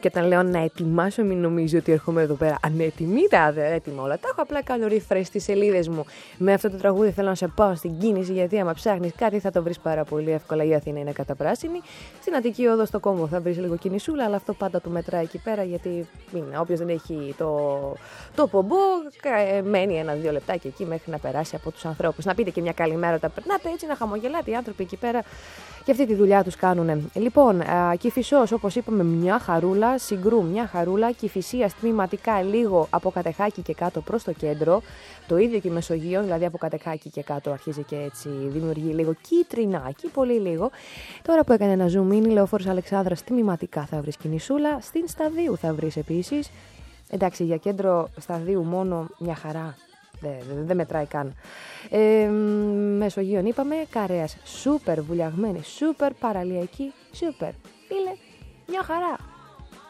Και όταν λέω να ετοιμάσω, μην νομίζει ότι έρχομαι εδώ πέρα ανέτοιμη. Έτοιμα όλα. Τα έχω απλά κάνω refresh στις σελίδες μου. Με αυτό το τραγούδι θέλω να σε πάω στην κίνηση, γιατί άμα ψάχνεις κάτι θα το βρεις πάρα πολύ εύκολα. Η Αθήνα είναι καταπράσινη. Στην Αττική Όδο, στο Κόμβο, θα βρεις λίγο κινησούλα, αλλά αυτό πάντα το μετράει εκεί πέρα, γιατί όποιος δεν έχει το πομπό, μένει 1-2 λεπτάκια εκεί μέχρι να περάσει από τους ανθρώπους. Να πείτε και μια καλημέρα όταν περνάτε, έτσι να χαμογελάτε οι άνθρωποι εκεί πέρα. Και αυτή τη δουλειά τους κάνουν. Λοιπόν, Κηφισός, όπως είπαμε, μια χαρούλα. Συγκρού, μια χαρούλα. Κηφισίας τμηματικά λίγο από Κατεχάκη και κάτω προς το κέντρο. Το ίδιο και η Μεσογείο, δηλαδή από Κατεχάκη και κάτω αρχίζει και έτσι δημιουργεί λίγο κίτρινάκι, πολύ λίγο. Τώρα που έκανε ένα zoom in, Λεωφόρος Αλεξάνδρας τμηματικά θα βρεις κινησούλα. Στην Σταδίου θα βρεις επίσης. Εντάξει, για κέντρο Σταδίου μόνο μια χαρά. Δεν μετράει καν. Μεσογείων είπαμε, Καρέας σούπερ βουλιαγμένη, σούπερ παραλιακή, σούπερ. Φίλε, μια χαρά.